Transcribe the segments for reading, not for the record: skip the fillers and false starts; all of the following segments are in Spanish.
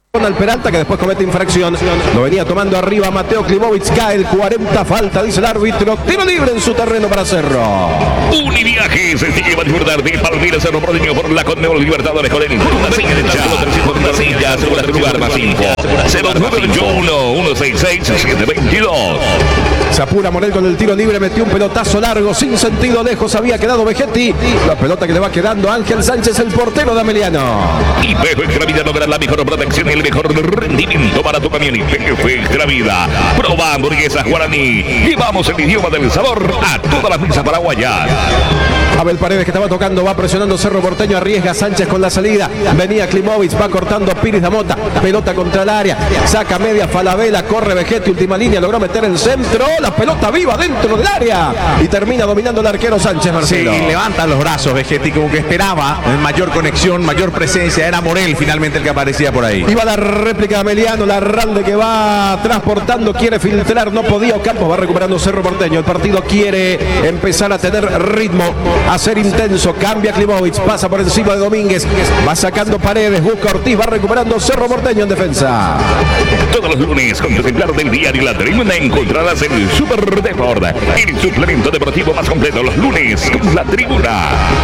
Al Peralta, que después comete infracción. Lo venía tomando arriba Mateo Klimovic. Cae el 40, falta, dice el árbitro. Tiro libre en su terreno para Cerro. Univiajes se lleva a disfrutar de Palmira Cerro Porteño por la Conmebol Libertadores con el una silla de tan solo 330 sillas. Asegura tu lugar más info. 0981-166-722. Se apura Morel con el tiro libre, metió un pelotazo largo, sin sentido, lejos había quedado Vegetti. La pelota que le va quedando a Ángel Sánchez, el portero de Ameliano. YPF Extravida logra la mejor protección y el mejor rendimiento para tu camión. YPF Extravida. Proba hamburguesas Guaraní. Llevamos el idioma del sabor a todas las mesas paraguayas. Abel Paredes, que estaba tocando, va presionando Cerro Porteño, arriesga Sánchez con la salida. Venía Klimovic, va cortando Piris Damota. Pelota contra el área, saca media Falabella, corre Vegetti, última línea, logró meter el centro. La pelota viva dentro del área y termina dominando el arquero Sánchez, Marcelo. Sí, levanta los brazos Vegetti, como que esperaba mayor conexión, mayor presencia. Era Morel finalmente el que aparecía por ahí. Iba la réplica de Ameliano, la Ralde que va transportando, quiere filtrar, no podía. Ocampos va recuperando Cerro Porteño. El partido quiere empezar a tener ritmo, a ser intenso. Cambia Klimovic, pasa por encima de Domínguez, va sacando Paredes, busca Ortiz, va recuperando Cerro Porteño en defensa. Todos los lunes, con tu ejemplar del diario La Tribuna, encontrarás el Super Deport, el suplemento deportivo más completo los lunes con La Tribuna.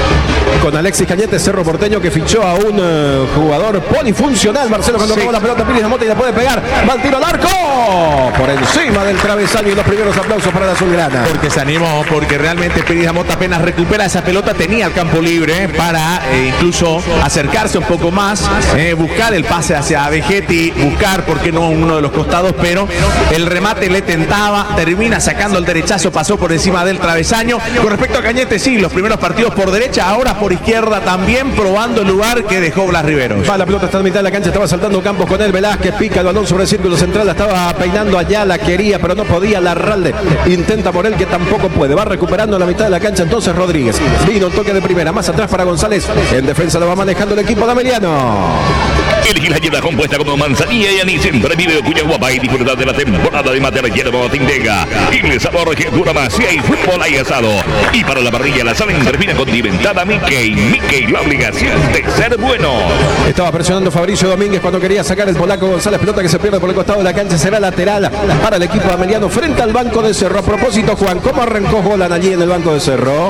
Con Alexis Cañete, Cerro Porteño que fichó a un jugador polifuncional, Marcelo, cuando robó la pelota Piris Damota y la puede pegar. Va el tiro al arco, por encima del travesaño, y los primeros aplausos para la azulgrana. Porque se animó, porque realmente Piris Damota apenas recupera esa pelota, tenía el campo libre para incluso acercarse un poco más, buscar el pase hacia Vegetti, buscar, ¿por qué no?, uno de los costados, pero el remate le tentaba, termina sacando el derechazo, pasó por encima del travesaño. Con respecto a Cañete, sí, los primeros partidos por derecha, ahora por izquierda también, probando el lugar que dejó Blas Riveros. Va, la pelota está en mitad de la cancha, estaba saltando Campos con él, Velázquez pica el balón sobre el círculo central, la estaba peinando allá, la quería, pero no podía. Larralde intenta Morel, que tampoco puede, va recuperando la mitad de la cancha entonces Rodríguez. Vino el toque de primera, más atrás para González, en defensa lo va manejando el equipo de Ameliano. Elegí la hierba compuesta como manzanilla y anís en Revive Cuña Guapa y disfrutar de la temporada de matar hierba Tindega. Y el sabor que dura más si hay fútbol hay asado. Y para la parrilla la sala termina condimentada Mickey. Mickey, la obligación de ser bueno. Estaba presionando Fabricio Domínguez cuando quería sacar el polaco González, pelota que se pierde por el costado de la cancha, será lateral para el equipo de Ameliano frente al banco de Cerro. A propósito, Juan, ¿cómo arrancó Golan allí en el banco de Cerro?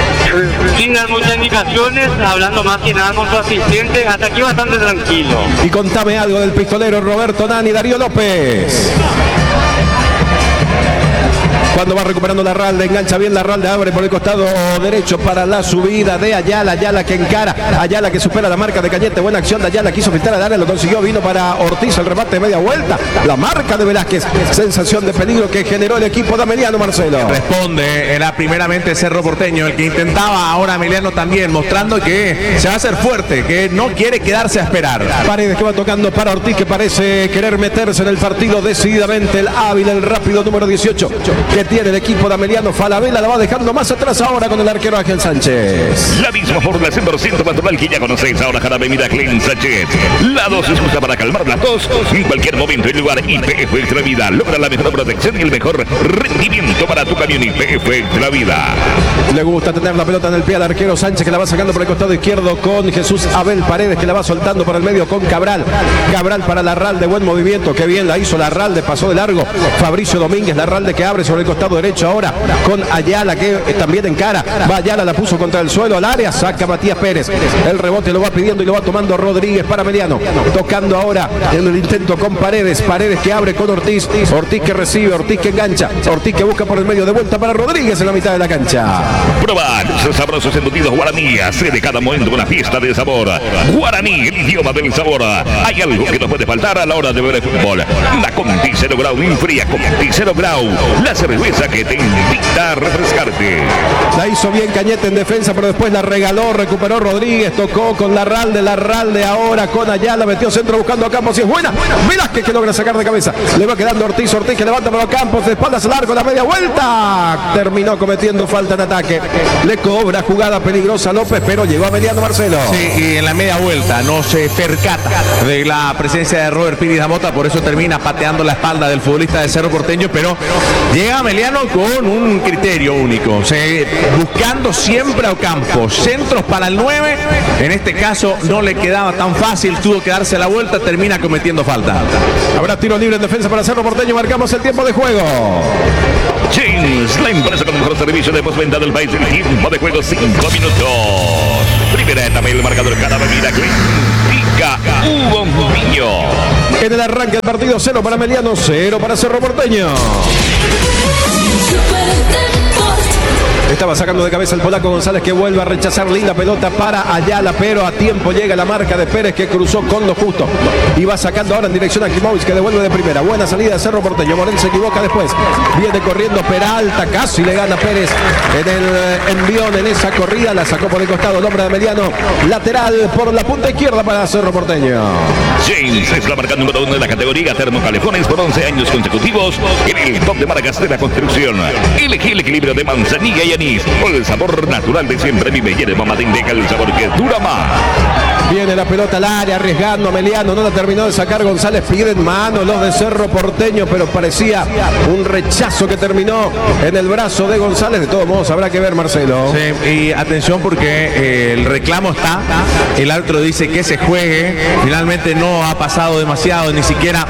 Sin dar muchas indicaciones, hablando más que nada con su asistente, hasta aquí bastante tranquilo. Y contame algo del pistolero Roberto Nani, Darío López. Cuando va recuperando Larralde, engancha bien Larralde, abre por el costado derecho para la subida de Ayala. Ayala que encara, Ayala que supera la marca de Cañete. Buena acción de Ayala, quiso filtrar al área, lo consiguió, vino para Ortiz, el remate de media vuelta. La marca de Velázquez, sensación de peligro que generó el equipo de Ameliano, Marcelo. Responde, era primeramente Cerro Porteño el que intentaba, ahora Ameliano también, mostrando que se va a hacer fuerte, que no quiere quedarse a esperar. Paredes que va tocando para Ortiz, que parece querer meterse en el partido decididamente. El hábil, el rápido número 18 que tiene el equipo de Ameliano. Falabella la va dejando más atrás ahora con el arquero Ángel Sánchez. La misma fórmula 100% natural que ya conocéis. Ahora jarabe Miraclen Sánchez. La dosis usa para calmar la tos en cualquier momento y lugar. YPF Extravida logra la mejor protección y el mejor rendimiento para tu camión. YPF Extravida. Le gusta tener la pelota en el pie al arquero Sánchez, que la va sacando por el costado izquierdo con Jesús Abel Paredes, que la va soltando por el medio con Cabral. Cabral para Larralde, buen movimiento, que bien la hizo Larralde, pasó de largo. Fabricio Domínguez, Larralde que abre sobre el costado derecho ahora con Ayala, que también encara. Va Ayala, la puso contra el suelo al área, saca Matías Pérez. El rebote lo va pidiendo y lo va tomando Rodríguez para Ameliano. Tocando ahora en el intento con Paredes. Paredes que abre con Ortiz. Ortiz que recibe, Ortiz que engancha. Ortiz que busca por el medio, de vuelta para Rodríguez en la mitad de la cancha. Probar los sabrosos embutidos Guaraní. Hace de cada momento una fiesta de sabor. Guaraní, el idioma del sabor. Hay algo que no puede faltar a la hora de ver el fútbol. La Conti 0 Grau fría, Conti 0 Grau. La cerveza que te invita a refrescarte. La hizo bien Cañete en defensa, pero después la regaló, recuperó Rodríguez, tocó con Larralde ahora con Ayala, metió centro buscando a Campos y es buena. Velázquez que logra sacar de cabeza. Le va quedando Ortiz que levanta para Campos, de espaldas largo, la media vuelta. Terminó cometiendo falta en ataque. Le cobra jugada peligrosa López, pero llegó a Ameliano, Marcelo. Sí, y en la media vuelta no se percata de la presencia de Robert Piris Damota, por eso termina pateando la espalda del futbolista de Cerro Porteño, pero llega Ameliano Ameliano con un criterio único, buscando siempre a Ocampo, centros para el 9, en este caso no le quedaba tan fácil, tuvo que darse la vuelta, termina cometiendo falta. Habrá tiro libre en defensa para Cerro Porteño, marcamos el tiempo de juego. James, la empresa con el mejor servicio de postventa del país, el tiempo de juego 5 minutos. Primera etapa, el marcador cada bebida indica Hugo Viño. En el arranque del partido, 0 para Ameliano, 0 para Cerro Porteño. Estaba sacando de cabeza el polaco González, que vuelve a rechazar linda pelota para Ayala, pero a tiempo llega la marca de Pérez, que cruzó con lo justo y va sacando ahora en dirección a Klimovic, que devuelve de primera. Buena salida de Cerro Porteño. Morel se equivoca después, viene corriendo Peralta, casi le gana Pérez en el envión en esa corrida, la sacó por el costado el hombre de Ameliano, lateral por la punta izquierda para Cerro Porteño. James es la marca número 1 de la categoría Termocalefones por 11 años consecutivos en el top de marcas de la construcción. Elegí el equilibrio de manzanilla y anís, por el sabor natural de siempre. Mi belleza mamá te indica el sabor que dura más. Viene la pelota al área, arriesgando Ameliano, no la terminó de sacar González, piden mano los de Cerro Porteño, pero parecía un rechazo que terminó en el brazo de González. De todos modos habrá que ver, Marcelo. Sí, y atención porque el reclamo está, el árbitro dice que se juegue, finalmente no ha pasado demasiado, ni siquiera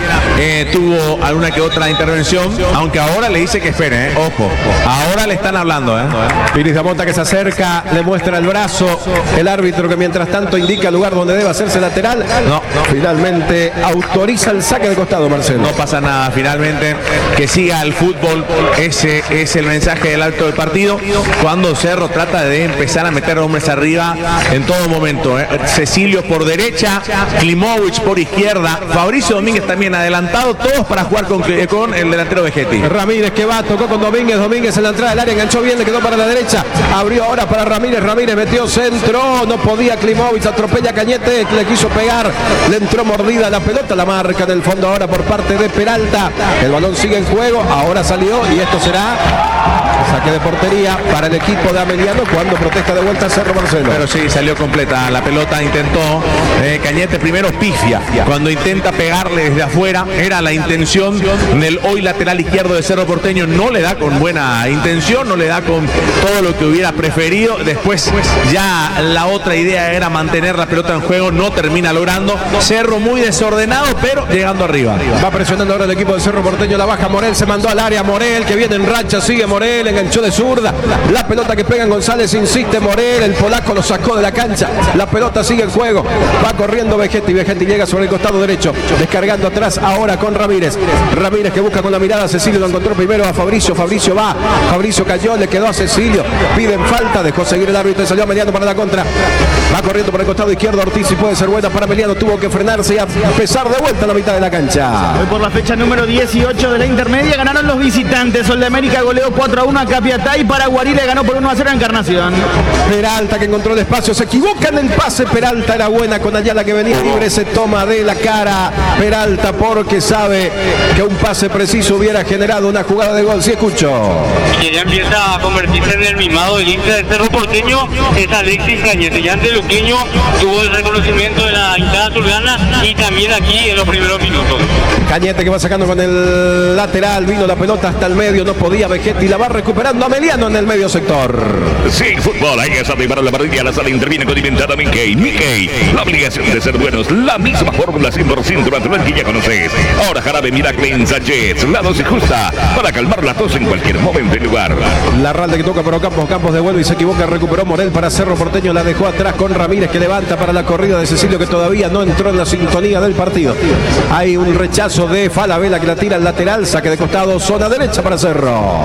tuvo alguna que otra intervención, aunque ahora le dice que espere, ojo, ahora le están hablando. Piris Damonta, que se acerca, le muestra el brazo, el árbitro que mientras tanto indica el lugar donde debe hacerse lateral. No, finalmente autoriza el saque de costado, Marcelo. No pasa nada, finalmente que siga el fútbol, ese es el mensaje del alto del partido, cuando Cerro trata de empezar a meter hombres arriba en todo momento. Cecilio por derecha, Klimovic por izquierda, Fabricio Domínguez también adelantado, todos para jugar con el delantero Vegetti. Ramírez que va, tocó con Domínguez en la entrada del área, enganchó bien, le quedó para la derecha, abrió ahora para Ramírez metió centro, no podía Klimovic, atropella Cañete, le quiso pegar, le entró mordida la pelota, la marca en el fondo ahora por parte de Peralta. El balón sigue en juego, ahora salió y esto será saque de portería para el equipo de Ameliano cuando protesta de vuelta Cerro, Marcelo. Pero sí, salió completa la pelota, intentó Cañete primero pifia, cuando intenta pegarle desde afuera, era la intención del hoy lateral izquierdo de Cerro Porteño, no le da con buena intención, no le da con todo lo que hubiera preferido, después ya la otra idea era mantener la pelota en juego, no termina logrando. Cerro muy desordenado, pero llegando arriba. Va presionando ahora el equipo de Cerro Porteño, la baja Morel, se mandó al área Morel, que viene en racha, sigue Morel, enganchó de zurda, la pelota que pega en González, insiste Morel, el polaco lo sacó de la cancha, la pelota sigue en juego, va corriendo Vegetti llega sobre el costado derecho, descargando atrás ahora con Ramírez que busca con la mirada, Cecilio lo encontró primero a Fabricio va, Fabricio cayó, le quedó a Cecilio, piden falta, dejó seguir el árbitro y salió Ameliano para la contra, va corriendo por el costado izquierdo Ortiz y puede ser buena para Ameliano, tuvo que frenarse y a empezar de vuelta a la mitad de la cancha. Hoy por la fecha número 18 de la intermedia ganaron los visitantes, Sol de América goleó 4-1 a Capiatá y Paraguarí le ganó por 1-0 a Encarnación. Peralta que encontró el espacio, se equivoca en el pase, Peralta era buena con Ayala que venía libre, se toma de la cara Peralta porque sabe que un pase preciso hubiera generado una jugada de gol. Sí, escucho. Y ya empieza a convertirse en el mimado del hincha del Cerro Porteño, es Alexis Cañete. Ya ante Luqueño tuvo el reconocimiento de la hinchada azulgrana y también aquí en los primeros minutos. Cañete que va sacando con el lateral, vino la pelota hasta el medio, no podía Vegetti, la va recuperando Ameliano en el medio sector. Sí, fútbol, ahí está para la parrilla, la sala interviene condimentada Mickey, la obligación de ser buenos, la misma fórmula 100% natural que ya conoces. Ahora Jarabe Miracle en Sánchez, la dosis justa para calmar la tos en cualquier momento y lugar. La ralde que toca por Campos devuelve y se equivoca, recuperó Morel para Cerro Porteño, la dejó atrás con Ramírez que levanta para la corrida de Cecilio que todavía no entró en la sintonía del partido. Hay un rechazo de Falabella que la tira al lateral, saque de costado, zona derecha para Cerro.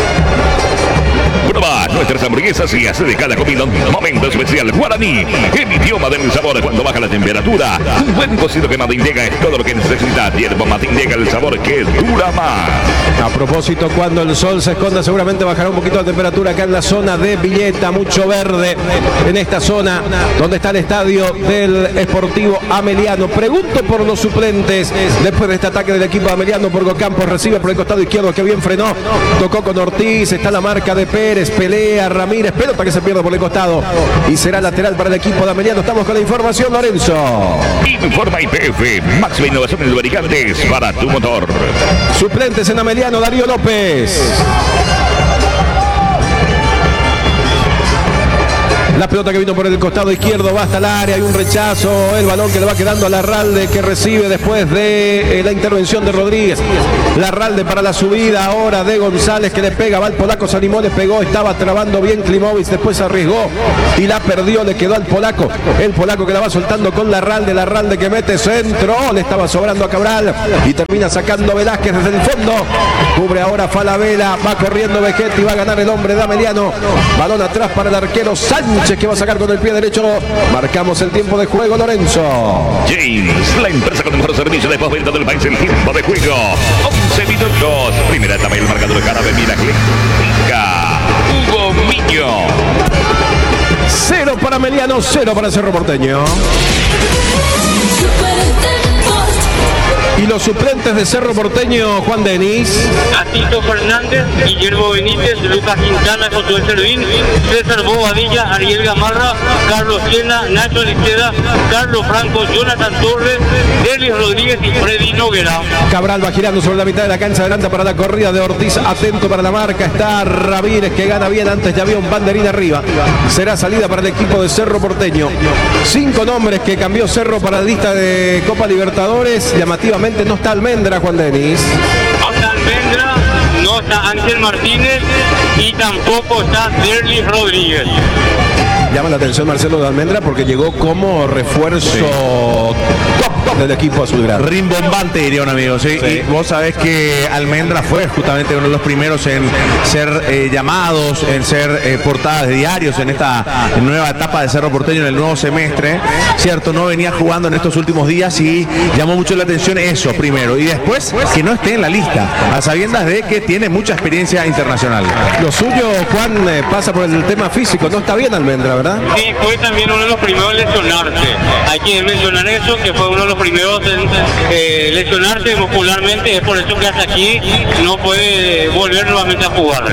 Prueba nuestras hamburguesas y hace de cada comida un momento especial. Guaraní, el idioma del sabor cuando baja la temperatura. Un buen cocido que Madindega es todo lo que necesita. Hierba Madindega, el sabor que dura más. A propósito, cuando el sol se esconda seguramente bajará un poquito la temperatura acá en la zona de Villeta, mucho verde en esta zona donde está el estadio del Sportivo Ameliano. Pregunto por los suplentes después de este ataque del equipo de Ameliano. Campos recibe por el costado izquierdo, que bien frenó, tocó con Ortiz, está la marca de Pérez, Paredes, pelea Ramírez, pelota que se pierde por el costado y será lateral para el equipo de Ameliano. Estamos con la información, Lorenzo. Informa YPF, máxima innovación en lubricantes para tu motor. Suplentes en Ameliano, Darío López. La pelota que vino por el costado izquierdo va hasta el área, hay un rechazo, el balón que le va quedando a Larralde, que recibe después de la intervención de Rodríguez. Larralde para la subida ahora de González, que le pega, va el polaco, se animó, le pegó, estaba trabando bien Klimovic, después se arriesgó y la perdió, le quedó al polaco. El polaco que la va soltando con Larralde, Larralde que mete centro, le estaba sobrando a Cabral y termina sacando Velázquez desde el fondo. Cubre ahora Falabella, va corriendo Vegetti, va a ganar el hombre de Ameliano. Balón atrás para el arquero Sánchez, que va a sacar con el pie derecho. Marcamos el tiempo de juego, Lorenzo. James, la empresa con el mejor servicio de postventa del país. El tiempo de juego 11 minutos. Primera etapa, el marcador de Jarabe Miraclic. Hugo Miño. 0 para Ameliano, 0 para Cerro Porteño. Y los suplentes de Cerro Porteño, Juan Denis. Atito Fernández, Guillermo Benítez, Lucas Quintana, Josué Servín, César Bobadilla, Ariel Gamarra, Carlos Siena, Nacho Liceda, Carlos Franco, Jonathan Torres, Delis Rodríguez y Freddy Noguera. Cabral va girando sobre la mitad de la cancha, adelanta para la corrida de Ortiz, atento para la marca, está Ramírez que gana bien, antes ya había un banderín arriba. Será salida para el equipo de Cerro Porteño. 5 nombres que cambió Cerro para la lista de Copa Libertadores, llamativamente. No está Almendra, Juan Denis. No está Almendra, no está Ángel Martínez y tampoco está Derlis Rodríguez. Llama la atención Marcelo de Almendra porque llegó como refuerzo top del equipo azulgrana. Rimbombante, diría un amigo, ¿sí? Sí. Y vos sabés que Almendra fue justamente uno de los primeros en ser llamados, en ser portadas de diarios en esta nueva etapa de Cerro Porteño, en el nuevo semestre. Cierto, no venía jugando en estos últimos días y llamó mucho la atención eso primero. Y después que no esté en la lista, a sabiendas de que tiene mucha experiencia internacional. Lo suyo, Juan, pasa por el tema físico. No está bien Almendra, ¿verdad? Sí, fue también uno de los primeros en lesionarse. Hay que mencionar eso, que fue uno de los primeros en lesionarse muscularmente. Es por eso que hasta aquí no puede volver nuevamente a jugar.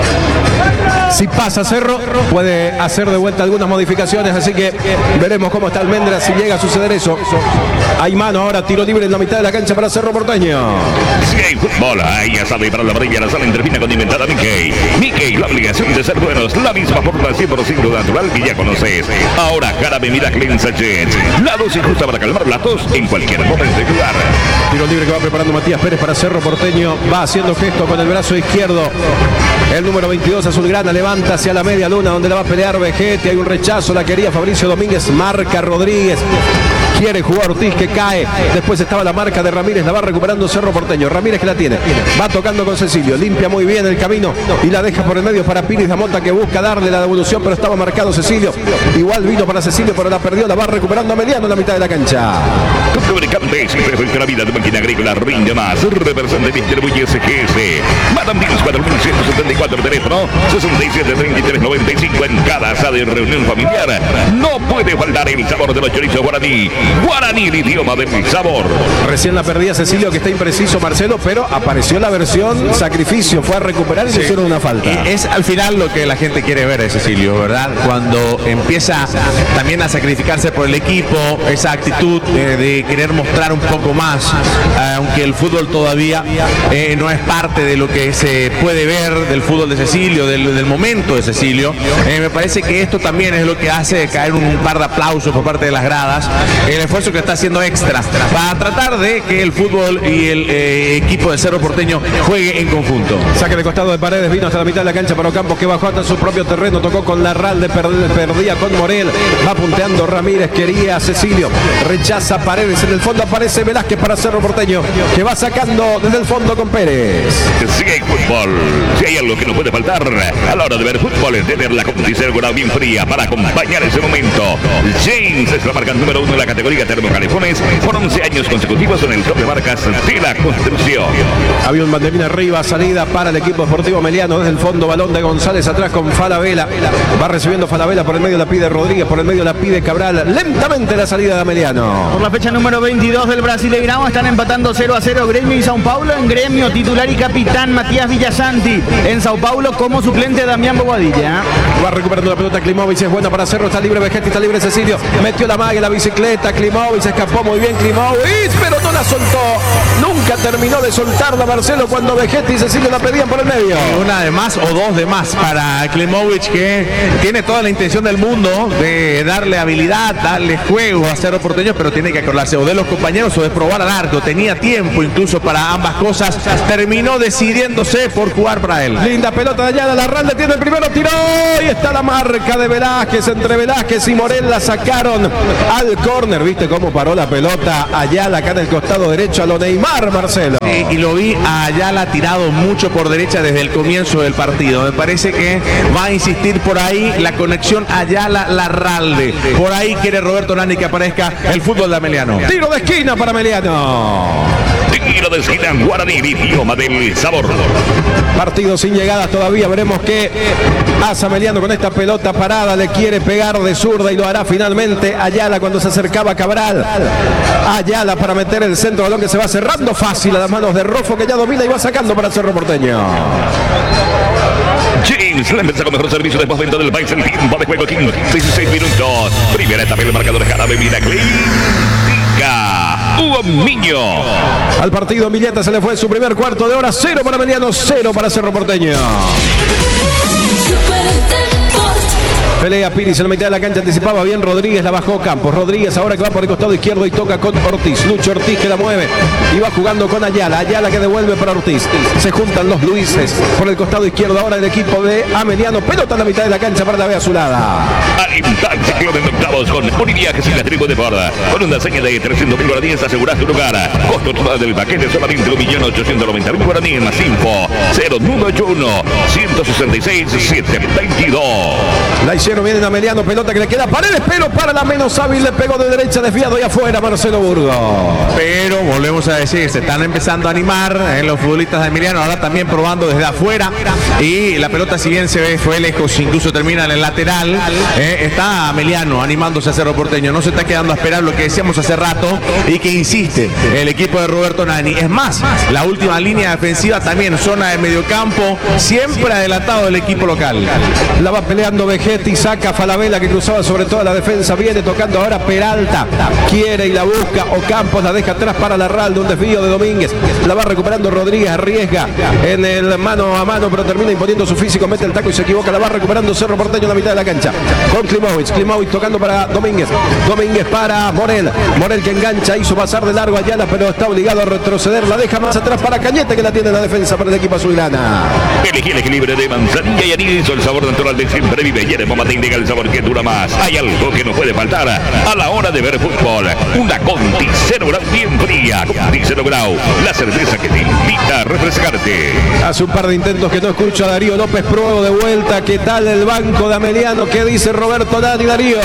Si pasa Cerro, puede hacer de vuelta algunas modificaciones, así que veremos cómo está Almendra si llega a suceder eso. Hay mano ahora, tiro libre en la mitad de la cancha para Cerro Porteño. Si hay fútbol, ahí asada y para la parrilla, la sala termina condimentada Mickey. Mickey, la obligación de ser buenos, la misma fórmula 100% natural que ya conoces. Ahora Jarabe Miracle Sachet, la dosis justa para calmar la tos en cualquier momento y lugar. Tiro libre que va preparando Matías Pérez para Cerro Porteño, va haciendo gesto con el brazo izquierdo. El número 22 azulgrana levanta hacia la media luna donde la va a pelear Vegetti, hay un rechazo, la quería Fabricio Domínguez, marca Rodríguez. Quiere jugar Ortiz que cae. Después estaba la marca de Ramírez. La va recuperando Cerro Porteño. Ramírez que la tiene. Va tocando con Cecilio. Limpia muy bien el camino y la deja por el medio para Pires Damota que busca darle la devolución, pero estaba marcado Cecilio. Igual vino para Cecilio, pero la perdió. La va recuperando Ameliano en la mitad de la cancha. Lubricantes, siempre fue la vida de máquina agrícola rinde más. Representante distribuye SGS. Madame Dils 4174, teléfono 673395 en cada asada y reunión familiar. No puede faltar el sabor de los chorizos guaraní. Guaraní, el idioma del sabor. Recién la perdía Cecilio, que está impreciso Marcelo, pero apareció la versión sacrificio. Fue a recuperar y le hicieron una falta. Y es al final lo que la gente quiere ver de Cecilio, ¿verdad? Cuando empieza también a sacrificarse por el equipo, esa actitud de querer mostrar un poco más, aunque el fútbol todavía no es parte de lo que se puede ver del fútbol de Cecilio, del momento de Cecilio. Me parece que esto también es lo que hace caer un par de aplausos por parte de las gradas. El esfuerzo que está haciendo extra para tratar de que el fútbol y el equipo de Cerro Porteño juegue en conjunto. Saque de costado de Paredes, vino hasta la mitad de la cancha para Ocampos, que bajó hasta su propio terreno, tocó con Larralde, perdía con Morel, va punteando Ramírez, quería a Cecilio, rechaza Paredes, en el fondo aparece Velázquez para Cerro Porteño, que va sacando desde el fondo con Pérez. Si hay fútbol, si hay algo que no puede faltar a la hora de ver fútbol, es tener la cómplice bien fría para acompañar ese momento. James es la marca número 1 de la categoría categoría termocalefones por 11 años consecutivos en el top de marcas de la construcción. Había un banderín arriba, salida para el equipo Sportivo Ameliano desde el fondo, balón de González atrás con Falabella. Va recibiendo Falabella, por el medio la pide Rodríguez, por el medio la pide Cabral. Lentamente la salida de Ameliano. Por la fecha número 22 del Brasileirão están empatando 0-0 Gremio y São Paulo. En Gremio, titular y capitán Matías Villasanti. En São Paulo como suplente Damián Bobadilla. Va recuperando la pelota Klimovic, es buena para Cerro, está libre Vegetti, está libre Cecilio. Metió la mague, la bicicleta, Klimovic escapó muy bien Klimovic, pero no la soltó. Nunca terminó de soltarla Marcelo cuando Vegetti y Cecilio la pedían por el medio. Una de más o dos de más para Klimovic, que tiene toda la intención del mundo de darle habilidad, darle juego a Cerro Porteño, pero tiene que acordarse o de los compañeros o de probar al arco. Tenía tiempo incluso para ambas cosas. Terminó decidiéndose por jugar para él. Linda pelota de Ayala, Larralde tiene el primero, tiró y está la marca de Velázquez. Entre Velázquez y Morel la sacaron al córner. ¿Viste cómo paró la pelota Ayala acá en el costado derecho a lo Neymar, Marcelo? Y lo vi a Ayala tirado mucho por derecha desde el comienzo del partido. Me parece que va a insistir por ahí la conexión Ayala-Larralde. Por ahí quiere Roberto Nani que aparezca el fútbol de Ameliano. Tiro de esquina para Ameliano. Tiro de esquina en Guaraní, el idioma del sabor. Partido sin llegadas todavía, veremos qué hace Ameliano con esta pelota parada, le quiere pegar de zurda y lo hará finalmente Ayala cuando se acercaba a Cabral. Ayala para meter el centro, balón que se va cerrando fácil a las manos de Rofo, que ya domina y va sacando para Cerro Porteño. James la empresa con mejor servicio de postventa del país. El tiempo de juego 16 minutos. Primera etapa del marcador Jarabe Vida Clínica. Hugo Miño. Al partido Milleta se le fue su primer cuarto de hora. 0 para Ameliano, 0 para Cerro Porteño. Pelea Piris en la mitad de la cancha, anticipaba bien Rodríguez, la bajó Campos. Rodríguez ahora que va por el costado izquierdo y toca con Ortiz. Lucho Ortiz que la mueve y va jugando con Ayala. Ayala que devuelve para Ortiz. Se juntan los Luises por el costado izquierdo ahora el equipo de Ameliano. Pelota en la mitad de la cancha para la B azulada. Al ciclón en octavos con Univiajes y la tribu de Borda. Con una seña de 300.000 guaraníes asegurás tu lugar. Costo total del paquete solamente 1.890.000 guaraníes más info. 0981 166 722. La hicieron bien en Ameliano, pelota que le queda Paredes, pero para la menos hábil le pegó de derecha, desviado y afuera Marcelo Burgos. Pero volvemos a decir, se están empezando a animar los futbolistas de Ameliano, ahora también probando desde afuera, y la pelota si bien se ve fue lejos, incluso termina en el lateral, está Ameliano animándose a Cerro Porteño, no se está quedando a esperar lo que decíamos hace rato y que insiste el equipo de Roberto Nani. Es más, la última línea defensiva también, zona de mediocampo, siempre adelantado del equipo local. La va peleando Vegetti, saca Falabella que cruzaba sobre toda la defensa, viene tocando ahora Peralta, quiere y la busca, Ocampos la deja atrás para Larralde, un desvío de Domínguez, la va recuperando Rodríguez, arriesga en el mano a mano, pero termina imponiendo su físico, mete el taco y se equivoca, la va recuperando Cerro Porteño en la mitad de la cancha, con Klimovic tocando para Domínguez para Morel que engancha, hizo pasar de largo a Ayala, pero está obligado a retroceder, la deja más atrás para Cañete que la tiene en la defensa para el equipo azulgrana. Elegí el equilibrio de manzanilla y anís, el sabor natural de siempre vive. Yeremo te indica el sabor que dura más. Hay algo que no puede faltar a la hora de ver fútbol. Una Conti 0 Grau bien fría. Conti 0 Grau, la cerveza que te invita a refrescarte. Hace un par de intentos que no escucho a Darío López, pruebo de vuelta. ¿Qué tal el banco de Ameliano? ¿Qué dice Roberto Nani, Darío?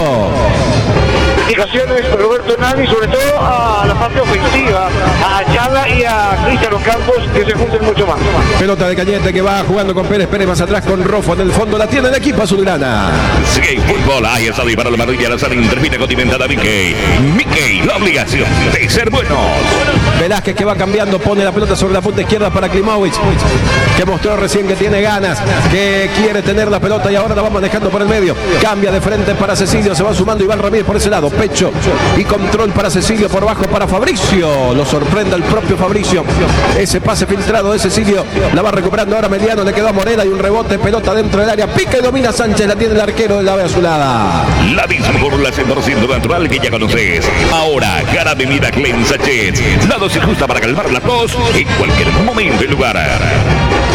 Indicaciones Roberto Nani, sobre todo a la parte ofensiva, a Ayala y a Cristian Ocampos, que se junten mucho más. Pelota de Cañete que va jugando con Pérez más atrás con Rofo, en el fondo la tiene el equipo azulgrana. Sigue fútbol, ahí está para la marrilla, la sala interviene condimentada Mickey, la obligación de ser buenos. Velázquez que va cambiando, pone la pelota sobre la punta izquierda para Klimovic, que mostró recién que tiene ganas, que quiere tener la pelota y ahora la va manejando por el medio. Cambia de frente para Cecilio, se va sumando Iván Ramírez por ese lado. Pecho y control para Cecilio, por bajo para Fabricio. Lo sorprende el propio Fabricio. Ese pase filtrado de Cecilio, la va recuperando ahora Mediano, le quedó a Morela y un rebote, pelota dentro del área, pica y domina Sánchez, la tiene el arquero de la B azulada. La misma fórmula 100% natural que ya conoces. Ahora, Jarabe Vida Clean Sachets. La dosis justa para calmar la tos en cualquier momento y lugar.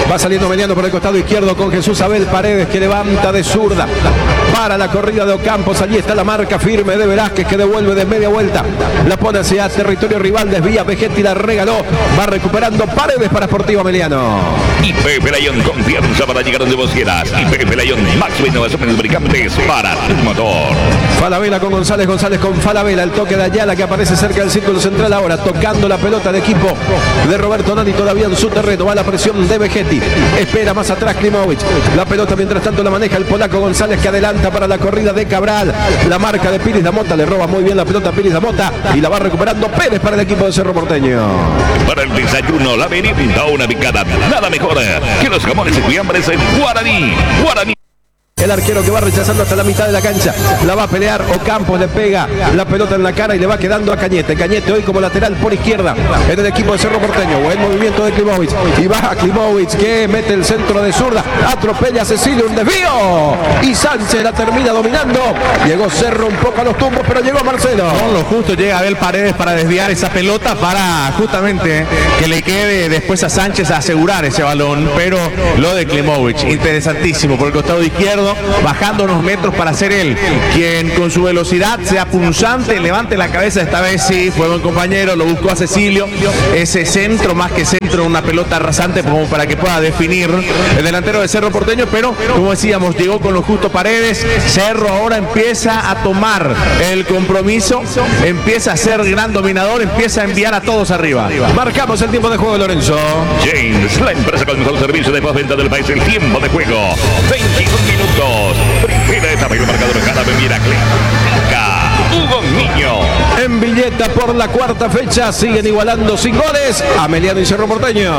Va saliendo Meliano por el costado izquierdo con Jesús Abel Paredes, que levanta de zurda para la corrida de Ocampos. Allí está la marca firme de Velázquez, que devuelve de media vuelta. La pone hacia territorio rival, desvía Vegetti, la regaló. Va recuperando Paredes para Sportivo Meliano. Y Pepe Layón, confianza para llegar donde vos quieras. Y Pepe Layón, máxima innovación en lubricantes para tu motor. Falabella con González, González con Falabella. El toque de Ayala, que aparece cerca del círculo central ahora, tocando la pelota de equipo de Roberto Nani todavía en su terreno. Va la presión de Vegetti. Espera más atrás Klimovic. La pelota mientras tanto la maneja el polaco González, que adelanta para la corrida de Cabral. La marca de Piris Damota, le roba muy bien la pelota a Piris Damota y la va recuperando Pérez para el equipo de Cerro Porteño. Para el desayuno, la merienda, una picada. Nada mejor que los jamones y fiambres en Guaraní. Guaraní. El arquero que va rechazando hasta la mitad de la cancha. La va a pelear Ocampos, le pega la pelota en la cara y le va quedando a Cañete. Cañete hoy como lateral por izquierda en el equipo de Cerro Porteño. Buen movimiento de Klimovic. Y baja Klimovic, que mete el centro de zurda. Atropella a Cecilio, un desvío. Y Sánchez la termina dominando. Llegó Cerro un poco a los tumbos, pero llegó Marcelo. Con lo justo llega Abel Paredes para desviar esa pelota, para justamente que le quede después a Sánchez a asegurar ese balón. Pero lo de Klimovic, interesantísimo por el costado izquierdo, bajando unos metros para ser él quien con su velocidad sea punzante, levante la cabeza. Esta vez sí, fue buen compañero, lo buscó a Cecilio. Ese centro, más que centro, una pelota rasante como para que pueda definir el delantero de Cerro Porteño, pero como decíamos, llegó con lo justo Paredes. Cerro ahora empieza a tomar el compromiso, empieza a ser gran dominador, empieza a enviar a todos arriba. Marcamos el tiempo de juego, Lorenzo. James, la empresa con el mejor servicio de postventa del país. El tiempo de juego, 22 minutos. Primera etapa y el marcador cada Miracle. Hugo Niño. En Villeta por la cuarta fecha siguen igualando sin goles a Meliano y Cerro Porteño.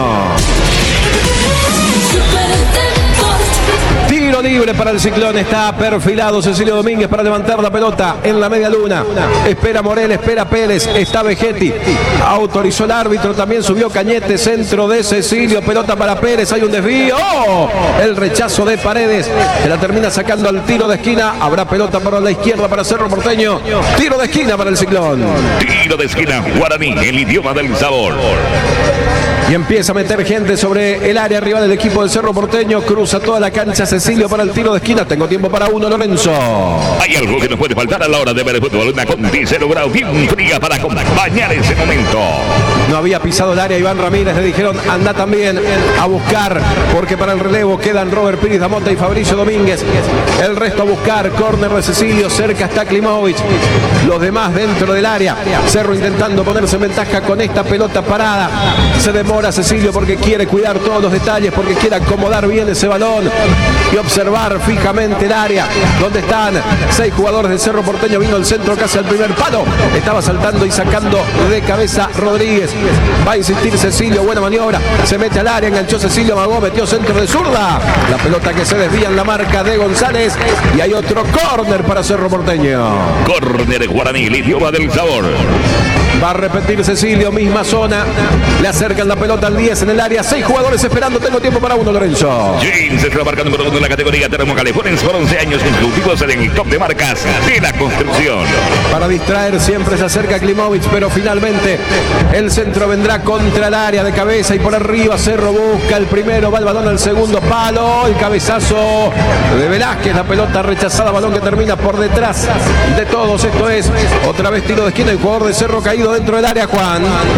Tiro libre para el Ciclón, está perfilado Cecilio Domínguez para levantar la pelota en la media luna. Espera Morel, espera Pérez, está Vegetti. Autorizó el árbitro, también subió Cañete, centro de Cecilio, pelota para Pérez, hay un desvío. ¡Oh! El rechazo de Paredes, que la termina sacando al tiro de esquina. Habrá pelota para la izquierda para Cerro Porteño. Tiro de esquina para el Ciclón. Tiro de esquina, Guaraní, el idioma del sabor. Y empieza a meter gente sobre el área arriba del equipo del Cerro Porteño. Cruza toda la cancha Cecilio para el tiro de esquina. Tengo tiempo para uno, Lorenzo. Hay algo que nos puede faltar a la hora de ver el fútbol. Una Conti 0 grado bien fría para acompañar ese momento. No había pisado el área Iván Ramírez. Le dijeron, anda también a buscar, porque para el relevo quedan Robert Piris Damota y Fabricio Domínguez. El resto a buscar. Córner de Cecilio. Cerca está Klimovic. Los demás dentro del área. Cerro intentando ponerse en ventaja con esta pelota parada. Se demora Cecilio porque quiere cuidar todos los detalles, porque quiere acomodar bien ese balón y observar fijamente el área donde están 6 jugadores del Cerro Porteño. Vino el centro casi al primer palo, estaba saltando y sacando de cabeza Rodríguez. Va a insistir Cecilio, buena maniobra, se mete al área, enganchó Cecilio, Magó, metió centro de zurda, la pelota que se desvía en la marca de González y hay otro córner para Cerro Porteño. Córner Guaraní, el idioma del sabor. Va a repetir Cecilio, misma zona. Le acercan la pelota al 10 en el área. 6 jugadores esperando. Tengo tiempo para uno, Lorenzo. James es la marca número 1 en la categoría Termocalifornians por 11 años consecutivos en el top de marcas de la construcción. Para distraer siempre se acerca Klimovic, pero finalmente el centro vendrá contra el área de cabeza y por arriba Cerro busca el primero. Va el balón al segundo palo. El cabezazo de Velázquez. La pelota rechazada. Balón que termina por detrás de todos. Esto es otra vez tiro de esquina. El jugador de Cerro caído dentro del área, Juan.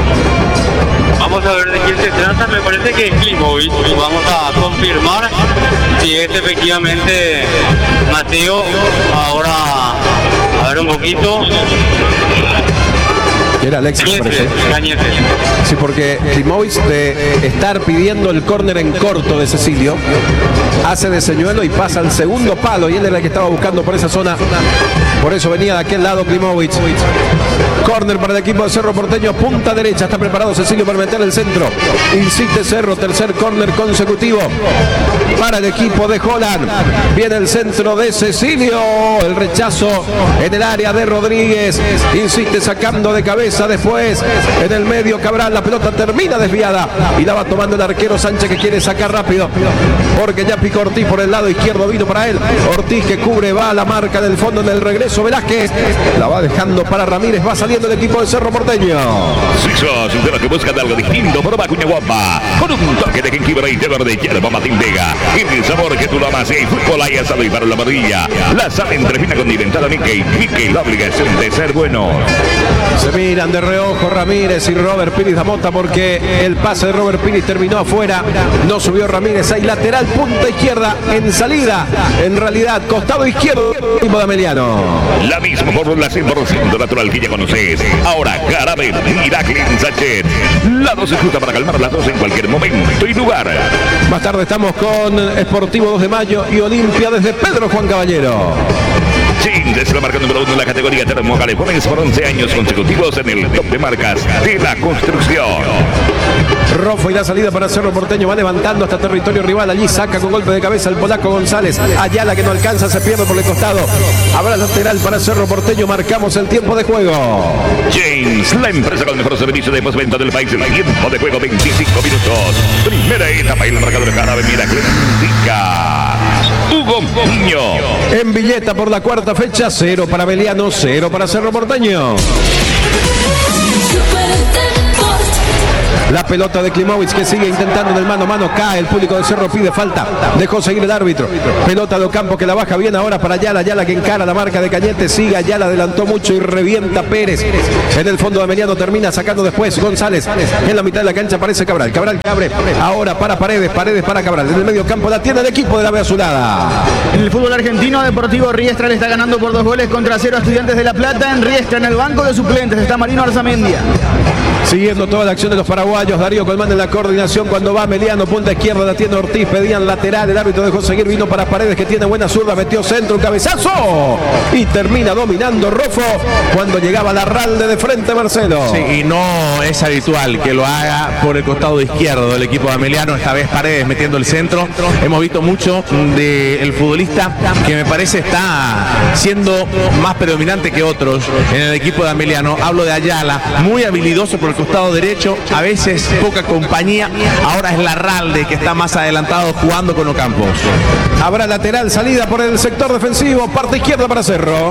Vamos a ver de quién se trata, me parece que es Klimovic. Vamos a confirmar si es efectivamente Mateo. Ahora, a ver un poquito. Era Alexis, parece. Cañete. Sí, porque Klimovic, de estar pidiendo el córner en corto de Cecilio, hace de señuelo y pasa al segundo palo, y él era el que estaba buscando por esa zona. Por eso venía de aquel lado Klimovic. Córner para el equipo de Cerro Porteño, punta derecha. Está preparado Cecilio para meter el centro. Insiste Cerro, tercer córner consecutivo para el equipo de Holland. Viene el centro de Cecilio. El rechazo en el área de Rodríguez. Insiste sacando de cabeza cabeza después. En el medio Cabral, la pelota termina desviada y la va tomando el arquero Sánchez, que quiere sacar rápido porque ya picó Ortiz por el lado izquierdo, vino para él. Ortiz que cubre, va a la marca del fondo en el regreso. Velázquez la va dejando para Ramírez, va saliendo el equipo de Cerro Porteño. Suizos, de los que buscan algo distinto, proba Cuña Guapa con un toque de jengibre y té verde hierba Martín Vega. El sabor que tú lo amas, y fútbol hay asado y para la parrilla. La sal entrefina condimentada Mickey. Mickey, la obligación de ser bueno. Se miran de reojo Ramírez y Robert Pires Damota, porque el pase de Robert Pires terminó afuera. No subió Ramírez. Hay lateral, punta izquierda en salida. En realidad, costado izquierdo, equipo de Ameliano. La misma fórmula 100% natural que ya conoces. Ahora, Jarabe Miracle en Sachet. La dosis justa para calmar las dos en cualquier momento y lugar. Más tarde estamos con Sportivo 2 de Mayo y Olimpia desde Pedro Juan Caballero. Jeans es la marca número 1 en la categoría termocaliforniense por 11 años consecutivos en el top de marcas de la construcción. Rofo y la salida para Cerro Porteño, va levantando hasta territorio rival. Allí saca con golpe de cabeza el polaco González. Ayala, que no alcanza, se pierde por el costado. Habrá lateral para Cerro Porteño. Marcamos el tiempo de juego. James, la empresa con el mejor servicio de postventa del país. El tiempo de juego 25 minutos. Primera etapa y el marcador Jarabe Miracle indica Hugo Muño. En Villeta por la cuarta fecha, 0 para Beliano, 0 para Cerro Porteño. La pelota de Klimovic, que sigue intentando en el mano a mano, cae, el público de Cerro pide falta, dejó seguir el árbitro. Pelota de Ocampo que la baja bien ahora para Ayala. Ayala que encara la marca de Cañete, sigue Ayala, adelantó mucho y revienta Pérez. En el fondo de Ameliano termina sacando después González. En la mitad de la cancha aparece Cabral. Cabral que abre ahora para Paredes, Paredes para Cabral. En el medio campo la tiene el equipo de la B Azulada. En el fútbol argentino, Deportivo Riestra le está ganando por 2 goles contra 0 a Estudiantes de La Plata. En Riestra, en el banco de suplentes, está Marino Arzamendia. Siguiendo toda la acción de los paraguayos, Darío Colmán en la coordinación cuando va Ameliano, punta izquierda la tiene Ortiz, pedían lateral, el árbitro dejó seguir, vino para Paredes, que tiene buena zurda, metió centro, un cabezazo y termina dominando Rofo cuando llegaba Larralde de frente a Marcelo. Sí, y no es habitual que lo haga por el costado izquierdo del equipo de Ameliano, esta vez Paredes metiendo el centro. Hemos visto mucho del futbolista que me parece está siendo más predominante que otros en el equipo de Ameliano. Hablo de Ayala, muy habilidoso por el costado derecho, a veces poca compañía. Ahora es Larralde que está más adelantado jugando con Ocampos. Habrá lateral, salida por el sector defensivo, parte izquierda para Cerro.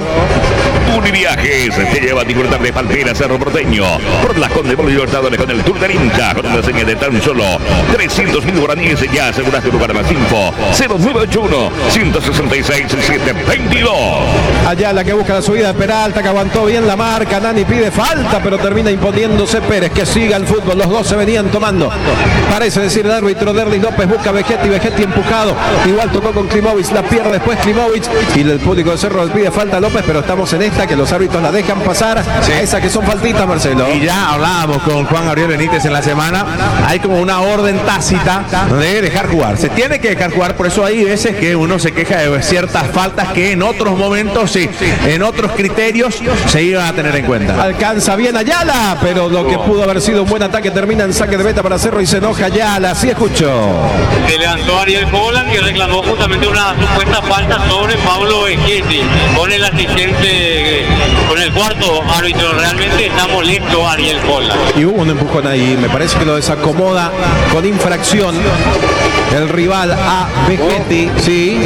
Univiajes te lleva a disfrutar de Palmera Cerro Porteño por la Conmebol Libertadores con el Tour del Inca, con una seña de tan solo 300.000 guaraníes. Ya aseguraste lugar. Más info 0981 166 722. Ayala que busca la subida de Peralta, que aguantó bien la marca. Nani pide falta, pero termina imponiéndose Pérez. Que siga el fútbol, los dos se venían tomando. Parece decir el árbitro Derlis López, busca Vegetti, Vegetti empujado. Igual tocó con Klimovic, la pierde después Klimovic. Y el público de Cerro le pide falta a López, pero estamos en esta que los árbitros la dejan pasar. Sí. Esas que son faltitas, Marcelo. Y ya hablábamos con Juan Gabriel Benítez en la semana. Hay como una orden tácita de dejar jugar. Se tiene que dejar jugar, por eso hay veces que uno se queja de ciertas faltas que en otros momentos, sí, en otros criterios se iban a tener en cuenta. Alcanza bien Ayala, pero lo que pudo haber sido un buen ataque termina en saque de meta para Cerro y se enoja Ayala. Así escuchó. Se levantó Ariel Holland, que reclamó justamente una supuesta falta sobre Pablo Vegetti con el asistente, con el cuarto árbitro. Realmente está molesto Ariel Holland. Y hubo un empujón ahí, me parece que lo desacomoda con infracción el rival a Vegetti. Sí.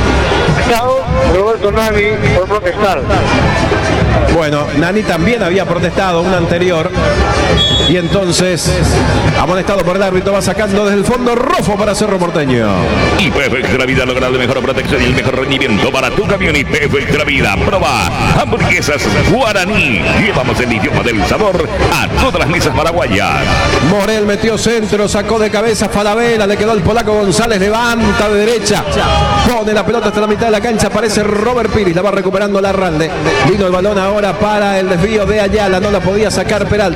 Roberto Nani por protestar. Bueno, Nani también había protestado una anterior. Y entonces, amonestado por el árbitro, va sacando desde el fondo Rofo para Cerro Porteño. IPF Extra Vida logra la mejor protección y el mejor rendimiento para tu camión. IPF Extra Vida. Proba hamburguesas Guaraní. Llevamos el idioma del sabor a todas las mesas paraguayas. Morel metió centro, sacó de cabeza Falabella, le quedó el polaco González, levanta de derecha, pone la pelota hasta la mitad de la cancha, aparece Robert Pires, la va recuperando Larralde. Vino el balón ahora para el desvío de Ayala, no la podía sacar Peralta, media vuelta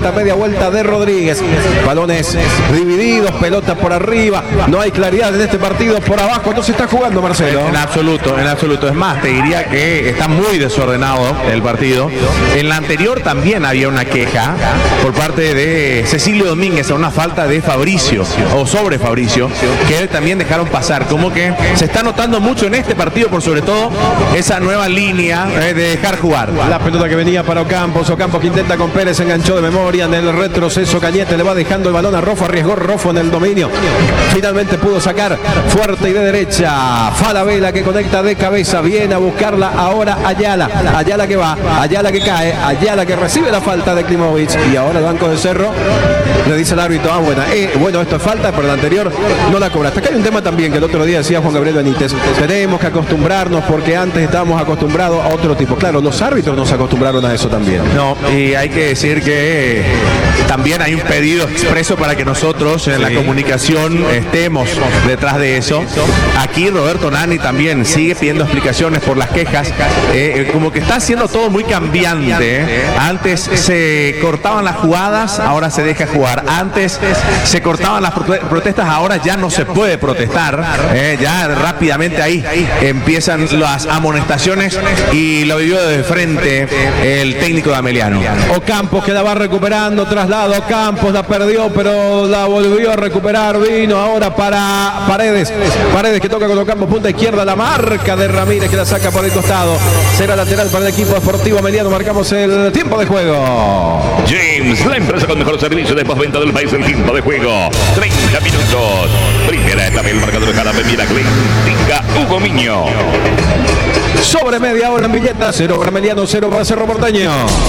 vuelta de Rodríguez. Balones divididos, pelota por arriba. No hay claridad en este partido. Por abajo no se está jugando, Marcelo. En absoluto, en absoluto. Es más, te diría que está muy desordenado el partido. En la anterior también había una queja por parte de Cecilio Domínguez a una falta de Fabricio, o sobre Fabricio, que también dejaron pasar. Como que se está notando mucho en este partido, por sobre todo esa nueva línea de dejar jugar. La pelota que venía para Ocampos que intenta con Pérez, enganchó de memoria en el retroceso. Cañete le va dejando el balón a Roffo, arriesgó Roffo en el dominio. Finalmente pudo sacar fuerte y de derecha. Falabella que conecta de cabeza, viene a buscarla ahora Ayala. Ayala que va, Ayala que cae, Ayala que recibe la falta de Klimovic. Y ahora el banco de Cerro le dice al árbitro, bueno, esto es falta, pero la anterior no la cobraste. Acá hay un tema también que el otro día decía Juan Gabriel Benítez. Tenemos que acostumbrarnos porque antes estábamos acostumbrados a otro tipo. Claro, los árbitros nos acostumbraron a eso también. No, y hay que decir que también hay un pedido expreso para que nosotros en la comunicación estemos detrás de eso. Aquí Roberto Nani también sigue pidiendo explicaciones por las quejas. Como que está haciendo todo muy cambiante. Antes se cortaban las jugadas, ahora se deja jugar. Antes se cortaban las protestas, ahora ya no se puede protestar. Ya rápidamente ahí empiezan las amonestaciones y lo vivió de frente el técnico de Ameliano. Ocampos que la va recuperando, traslado, Campos la perdió, pero la volvió a recuperar, vino ahora para Paredes. Paredes que toca con Ocampos, punta izquierda, la marca de Ramírez que la saca por el costado. Será lateral para el equipo deportivo Ameliano, marcamos el tiempo de juego. James, la empresa con mejor servicio de postventa del país, el tiempo de juego, 30 minutos. Primera etapa, el marcador de Jarabe Miraclín, Tinga Hugo Miño. Sobre media hora en Villeta, 0 para Ameliano, 0 para Cerro Porteño.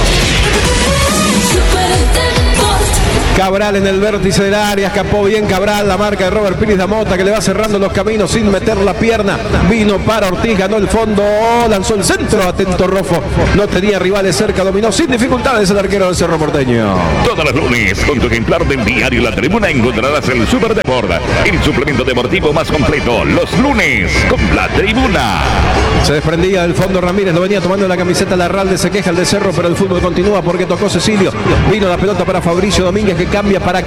Cabral en el vértice del área, escapó bien Cabral, la marca de Robert Pires da Mota que le va cerrando los caminos sin meter la pierna, vino para Ortiz, ganó el fondo, lanzó el centro, atento Roffo, no tenía rivales cerca, dominó sin dificultades el arquero del Cerro Porteño. Todos los lunes, con tu ejemplar del diario La Tribuna, encontrarás el Superdeport, el suplemento deportivo más completo, los lunes, con La Tribuna. Se desprendía del fondo Ramírez, lo venía tomando la camiseta Larralde, se queja el de Cerro, pero el fútbol continúa porque tocó Cecilio, vino la pelota para Fabricio Domínguez que cambia para